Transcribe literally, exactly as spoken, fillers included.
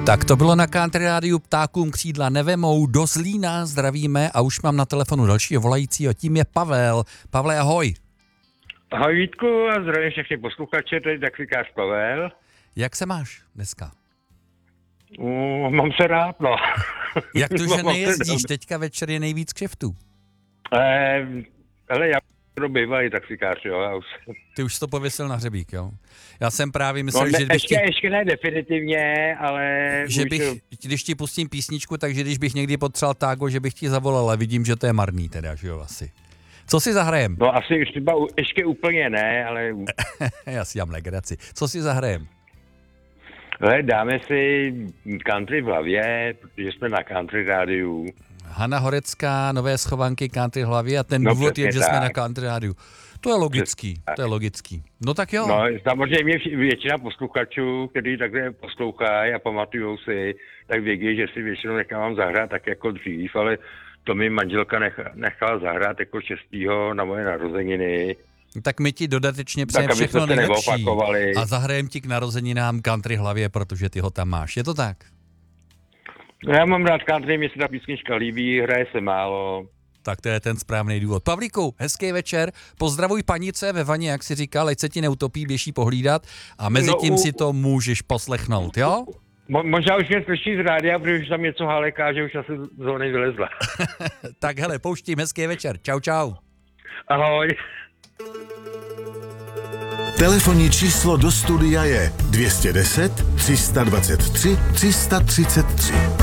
Tak to bylo na Country Rádiu, ptákům křídla nevemou, do Zlína zdravíme a už mám na telefonu dalšího volajícího, tím je Pavel. Pavle, ahoj. Ahoj Vítku a zdravím všechny posluchače, tady taxikář Pavel. Jak se máš dneska? Uh, mám se rád, no. Jak to, že nejezdíš? Teďka večer je nejvíc kšeftů. Eh, ale já to bývalý taxikář, jo. Já už... Ty už to pověsil na hřebík, jo? Já jsem právě myslel, no, ne, že bych ještě, ti... ještě ne definitivně, ale... Že bych, už... když ti pustím písničku, takže když bych někdy potřeboval tágo, že bych ti zavolal, ale vidím, že to je marný teda, že jo, asi. Co si zahrajem? No asi třeba ještě úplně ne, ale... Já si dám legraci. Co si zahrajem? Ale dáme si country v hlavě, protože jsme na Country Rádiu. Hana Horecká, Nové schovanky, Country v hlavě a ten no, důvod je, že tak. jsme na Country Rádiu. To je logický, to je logický. No tak jo. No samozřejmě většina posluchačů, kteří takhle poslouchají a pamatujou si, tak vědí, že si většinou nechávám zahrát tak jako dřív, ale to mi manželka nechala zahrát jako šestýho na moje narozeniny. Tak my ti dodatečně přejeme všechno nejlepší a zahrajem ti k narozeninám Country hlavě, protože ty ho tam máš. Je to tak? No já mám rád country, mě se ta písnička líbí, hraje se málo. Tak to je ten správný důvod. Pavlíku, hezký večer, pozdravuj panice ve vaně, jak si říkal, ať se ti neutopí, běží pohlídat a mezi no, tím u... si to můžeš poslechnout, jo? Mo- možná už mě slyší z rádia, protože už tam něco háleká, že už asi z zóny vylezla. Tak hele, pouštím, hezký večer, čau čau. Ahoj. Telefonní číslo do studia je dvě stě deset, tři sta dvacet tři, tři sta třicet tři.